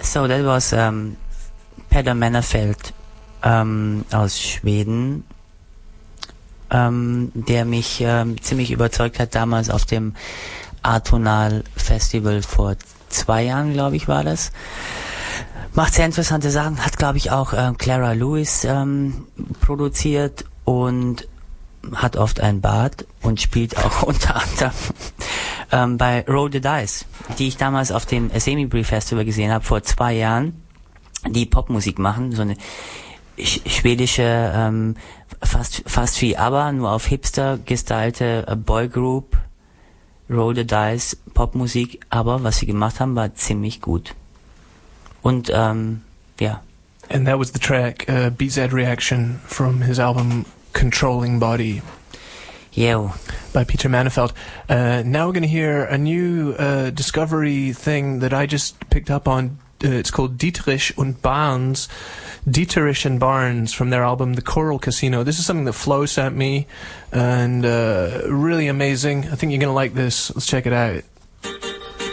So that was Peter Manafelt aus Schweden, der mich ziemlich überzeugt hat damals auf dem Atonal Festival vor 2 Jahren, glaube ich, war das. Macht sehr interessante Sachen, hat, glaube ich, auch Clara Lewis produziert und hat oft einen Bart und spielt auch unter anderem bei Roll the Dice, die ich damals auf dem Semibri Festival gesehen habe, vor 2 Jahren, die Popmusik machen, so eine schwedische, fast wie ABBA, nur auf Hipster gestylte Boygroup, Roll the Dice, Popmusik, aber was sie gemacht haben, war ziemlich gut. Und, ja. And that was the track, BZ Reaction from his album Controlling Body. Yeah. By Peter Manafelt. Now we're going to hear a new Discovery thing that I just picked up on. It's called Dietrich and Barnes from their album The Choral Casino. This is something that Flo sent me, and really amazing. I think you're going to like this. Let's check it out.